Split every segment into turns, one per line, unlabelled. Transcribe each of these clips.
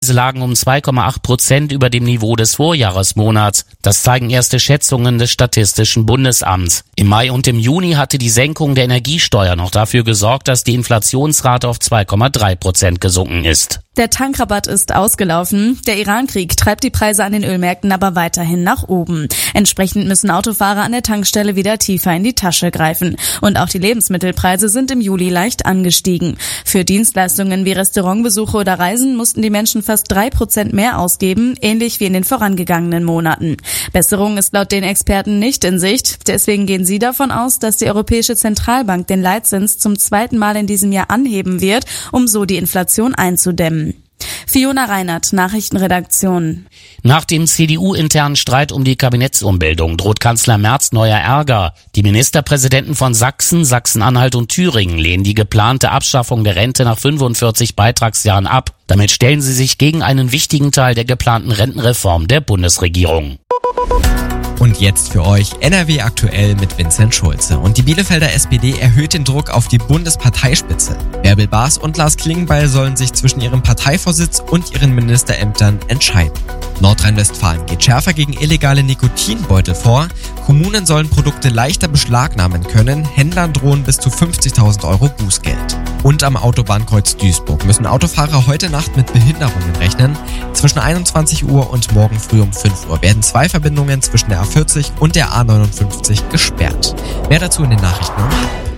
Sie lagen um 2,8% über dem Niveau des Vorjahresmonats. Das zeigen erste Schätzungen des Statistischen Bundesamts. Im Mai und im Juni hatte die Senkung der Energiesteuer noch dafür gesorgt, dass die Inflationsrate auf 2,3% gesunken ist.
Der Tankrabatt ist ausgelaufen. Der Iran-Krieg treibt die Preise an den Ölmärkten aber weiterhin nach oben. Entsprechend müssen Autofahrer an der Tankstelle wieder tiefer in die Tasche greifen. Und auch die Lebensmittelpreise sind im Juli leicht angestiegen. Für Dienstleistungen wie Restaurantbesuche oder Reisen mussten die Menschen fast 3% mehr ausgeben, ähnlich wie in den vorangegangenen Monaten. Besserung ist laut den Experten nicht in Sicht. Deswegen gehen sie davon aus, dass die Europäische Zentralbank den Leitzins zum zweiten Mal in diesem Jahr anheben wird, um so die Inflation einzudämmen. Fiona Reinert, Nachrichtenredaktion.
Nach dem CDU-internen Streit um die Kabinettsumbildung droht Kanzler Merz neuer Ärger. Die Ministerpräsidenten von Sachsen, Sachsen-Anhalt und Thüringen lehnen die geplante Abschaffung der Rente nach 45 Beitragsjahren ab. Damit stellen sie sich gegen einen wichtigen Teil der geplanten Rentenreform der Bundesregierung.
Und jetzt für euch NRW aktuell mit Vincent Schulze. Und die Bielefelder SPD erhöht den Druck auf die Bundesparteispitze. Bärbel Baas und Lars Klingbeil sollen sich zwischen ihrem Parteivorsitz und ihren Ministerämtern entscheiden. Nordrhein-Westfalen geht schärfer gegen illegale Nikotinbeutel vor. Kommunen sollen Produkte leichter beschlagnahmen können. Händlern drohen bis zu 50.000 Euro Bußgeld. Und am Autobahnkreuz Duisburg müssen Autofahrer heute Nacht mit Behinderungen rechnen. Zwischen 21 Uhr und morgen früh um 5 Uhr werden 2 Verbindungen zwischen der A40 und der A59 gesperrt. Mehr dazu in den Nachrichten um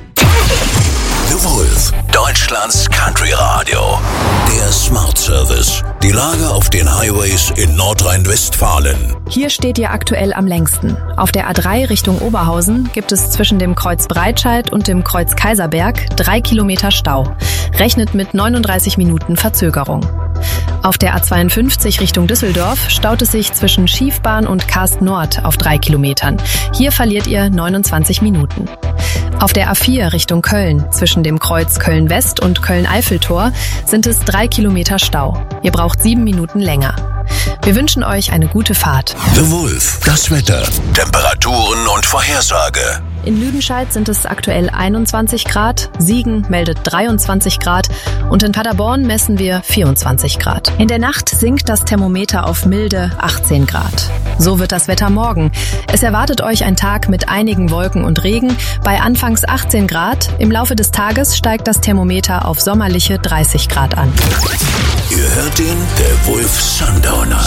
The Wolf, Deutschlands Country Radio. Der Smart Service. Die Lage auf den Highways in Nordrhein-Westfalen.
Hier steht ihr aktuell am längsten. Auf der A3 Richtung Oberhausen gibt es zwischen dem Kreuz Breitscheid und dem Kreuz Kaiserberg 3 Kilometer Stau. Rechnet mit 39 Minuten Verzögerung. Auf der A52 Richtung Düsseldorf staut es sich zwischen Schiefbahn und Karst Nord auf 3 Kilometern. Hier verliert ihr 29 Minuten. Auf der A4 Richtung Köln zwischen dem Kreuz Köln-West und Köln-Eiffeltor sind es 3 Kilometer Stau. Ihr braucht 7 Minuten länger. Wir wünschen euch eine gute Fahrt.
The Wolf, das Wetter, Temperaturen und Vorhersage.
In Lüdenscheid sind es aktuell 21 Grad, Siegen meldet 23 Grad und in Paderborn messen wir 24 Grad. In der Nacht sinkt das Thermometer auf milde 18 Grad. So wird das Wetter morgen. Es erwartet euch ein Tag mit einigen Wolken und Regen bei anfangs 18 Grad. Im Laufe des Tages steigt das Thermometer auf sommerliche 30 Grad an.
Ihr hört den, der Wolf Sundowner.